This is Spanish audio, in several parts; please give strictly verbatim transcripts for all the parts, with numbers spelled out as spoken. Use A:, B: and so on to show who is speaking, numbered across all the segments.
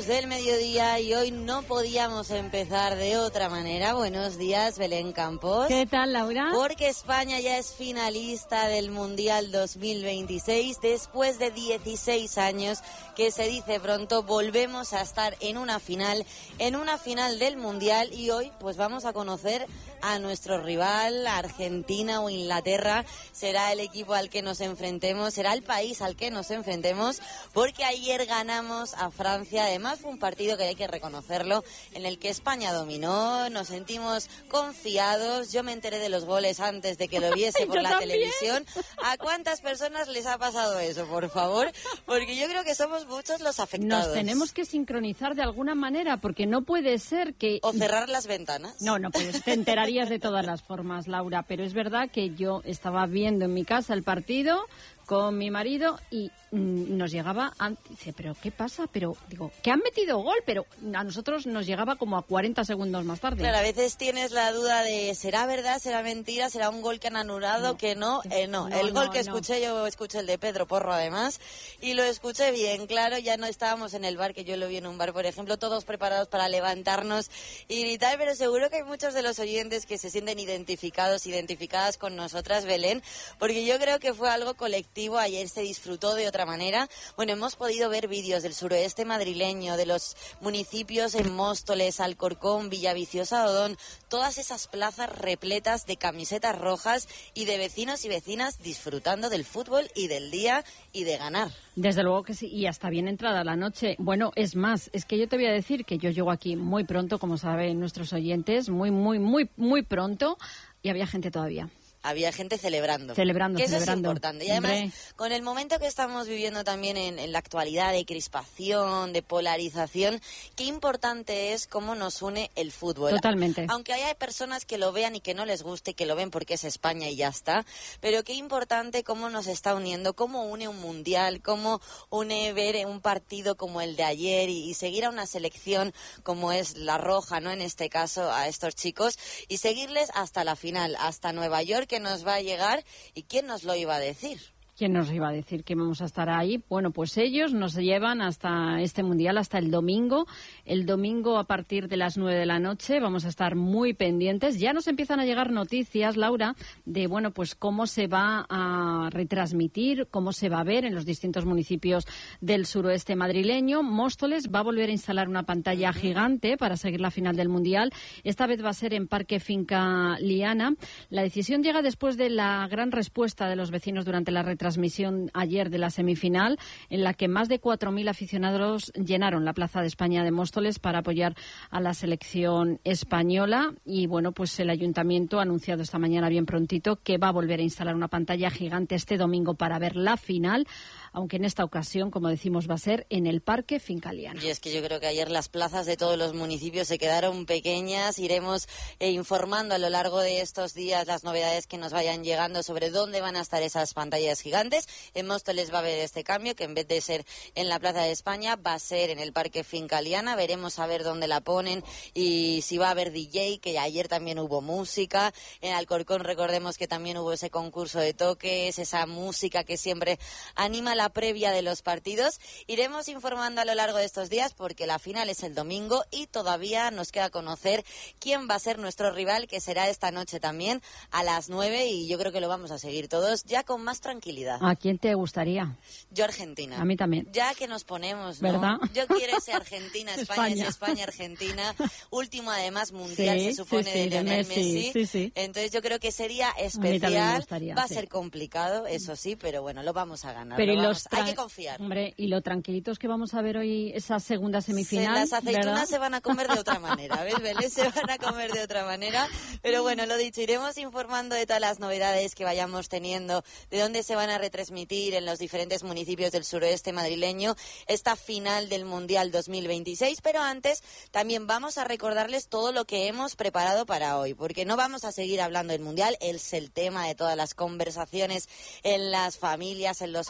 A: dos del mediodía y hoy no podíamos empezar de otra manera. Buenos días, Belén Campos.
B: ¿Qué tal, Laura?
A: Porque España ya es finalista del Mundial dos mil veintiséis. Después de dieciséis años, que se dice pronto, volvemos a estar en una final, en una final del Mundial. Y hoy pues vamos a conocer a nuestro rival, Argentina o Inglaterra. Será el equipo al que nos enfrentemos, será el país al que nos enfrentemos, porque ayer ganamos a Francia. Además fue un partido que hay que reconocerlo, en el que España dominó, nos sentimos confiados. Yo me enteré de los goles antes de que lo viese por la
B: también.
A: televisión. ¿A cuántas personas les ha pasado eso, por favor? Porque yo creo que somos muchos los afectados.
B: Nos tenemos que sincronizar de alguna manera, porque no puede ser que...
A: O cerrar las ventanas.
B: No, no puedes, te enterarías de todas las formas, Laura, pero es verdad que yo estaba viendo en mi casa el partido con mi marido y mm, nos llegaba, a, dice, pero ¿qué pasa? Pero digo, que han metido gol, pero a nosotros nos llegaba como a cuarenta segundos más tarde.
A: Claro, a veces tienes la duda de, ¿será verdad, será mentira, será un gol que han anulado,
B: no,
A: que no? Eh, no,
B: no,
A: el gol
B: no,
A: que
B: no.
A: escuché, yo escuché el de Pedro Porro además, y lo escuché bien, claro, ya no estábamos en el bar, que yo lo vi en un bar, por ejemplo, todos preparados para levantarnos y gritar, pero seguro que hay muchos de los oyentes que se sienten identificados, identificadas con nosotras, Belén, porque yo creo que fue algo colectivo. Ayer se disfrutó de otra manera. Bueno, hemos podido ver vídeos del suroeste madrileño, de los municipios en Móstoles, Alcorcón, Villaviciosa, Odón, todas esas plazas repletas de camisetas rojas y de vecinos y vecinas disfrutando del fútbol y del día y de ganar.
B: Desde luego que sí, y hasta bien entrada la noche. Bueno, es más, es que yo te voy a decir que yo llego aquí muy pronto, como saben nuestros oyentes, muy, muy, muy, muy pronto, y había gente todavía.
A: Había gente celebrando.
B: Celebrando,
A: que eso
B: celebrando.
A: es importante. Y además,
B: Hombre.
A: con el momento que estamos viviendo también en, en la actualidad de crispación, de polarización, qué importante es cómo nos une el fútbol.
B: Totalmente.
A: Aunque haya personas que lo vean y que no les guste, que lo ven porque es España y ya está, pero qué importante cómo nos está uniendo, cómo une un mundial, cómo une ver un partido como el de ayer y, y seguir a una selección como es la roja, ¿no? En este caso, a estos chicos, y seguirles hasta la final, hasta Nueva York, que nos va a llegar. ¿Y quién nos lo iba a decir?
B: ¿Quién nos iba a decir que vamos a estar ahí? Bueno, pues ellos nos llevan hasta este Mundial, hasta el domingo. El domingo a partir de las nueve de la noche vamos a estar muy pendientes. Ya nos empiezan a llegar noticias, Laura, de bueno, pues cómo se va a retransmitir, cómo se va a ver en los distintos municipios del suroeste madrileño. Móstoles va a volver a instalar una pantalla uh-huh. gigante para seguir la final del Mundial. Esta vez va a ser en Parque Finca Liana. La decisión llega después de la gran respuesta de los vecinos durante la retransmisión transmisión ayer de la semifinal, en la que más de cuatro mil aficionados llenaron la Plaza de España de Móstoles para apoyar a la selección española. Y bueno, pues el ayuntamiento ha anunciado esta mañana bien prontito que va a volver a instalar una pantalla gigante este domingo para ver la final, aunque en esta ocasión, como decimos, va a ser en el Parque Finca Liana.
A: Y es que yo creo que ayer las plazas de todos los municipios se quedaron pequeñas. Iremos eh, informando a lo largo de estos días las novedades que nos vayan llegando sobre dónde van a estar esas pantallas gigantes. En Móstoles va a haber este cambio, que en vez de ser en la Plaza de España, va a ser en el Parque Finca Liana. Veremos a ver dónde la ponen y si va a haber D J, que ayer también hubo música. En Alcorcón recordemos que también hubo ese concurso de toques, esa música que siempre anima la previa de los partidos. Iremos informando a lo largo de estos días porque la final es el domingo y todavía nos queda conocer quién va a ser nuestro rival, que será esta noche también a las nueve, y yo creo que lo vamos a seguir todos ya con más tranquilidad.
B: ¿A quién te gustaría?
A: Yo Argentina.
B: A mí también.
A: Ya que nos ponemos, ¿no?
B: ¿Verdad?
A: Yo quiero ese Argentina, España,
B: España.
A: ese España, Argentina. Último, además, mundial,
B: sí,
A: se supone,
B: sí, sí,
A: de Lionel
B: Messi.
A: Messi.
B: Sí, sí.
A: Entonces yo creo que sería
B: A mí
A: especial.
B: también me gustaría,
A: Va a
B: sí.
A: ser complicado, eso sí, pero bueno, lo vamos a ganar.
B: Pero
A: lo
B: y
A: vamos-
B: los tra-
A: Hay que confiar.
B: Hombre, y lo tranquilitos que vamos a ver hoy esa segunda semifinal,
A: Se- las aceitunas
B: ¿verdad?
A: se van a comer de otra manera, ¿ves, Belén? Se van a comer de otra manera. Pero bueno, lo dicho, iremos informando de todas las novedades que vayamos teniendo, de dónde se van a retransmitir en los diferentes municipios del suroeste madrileño esta final del Mundial dos mil veintiséis. Pero antes, también vamos a recordarles todo lo que hemos preparado para hoy, porque no vamos a seguir hablando del Mundial, es el tema de todas las conversaciones en las familias, en los amigos, en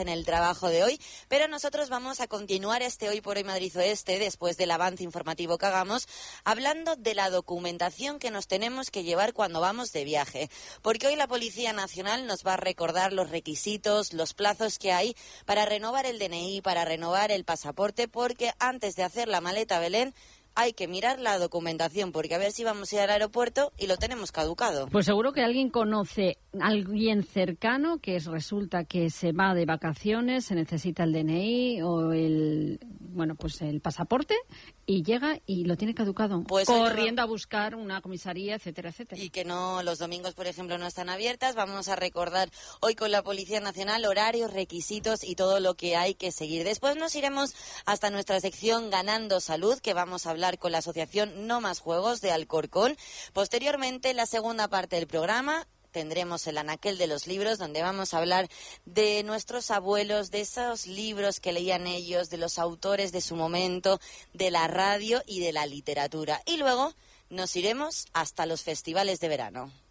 A: en el trabajo de hoy, pero nosotros vamos a continuar este Hoy por Hoy Madrid Oeste, después del avance informativo que hagamos, hablando de la documentación que nos tenemos que llevar cuando vamos de viaje, porque hoy la Policía Nacional nos va a recordar los requisitos, los plazos que hay para renovar el D N I, para renovar el pasaporte, porque antes de hacer la maleta Belén, hay que mirar la documentación, porque a ver si vamos a ir al aeropuerto y lo tenemos caducado.
B: Pues seguro que alguien conoce a alguien cercano que es, resulta que se va de vacaciones, se necesita el D N I o el, bueno, pues el pasaporte y llega y lo tiene caducado,
A: pues
B: corriendo a buscar una comisaría, etcétera, etcétera.
A: Y que no, los domingos, por ejemplo, no están abiertas. Vamos a recordar hoy con la Policía Nacional horarios, requisitos y todo lo que hay que seguir. Después nos iremos hasta nuestra sección Ganando Salud, que vamos a hablar con la asociación No Más Juegos de Alcorcón. Posteriormente, la segunda parte del programa, tendremos el anaquel de los libros, donde vamos a hablar de nuestros abuelos, de esos libros que leían ellos, de los autores de su momento, de la radio y de la literatura. Y luego nos iremos hasta los festivales de verano.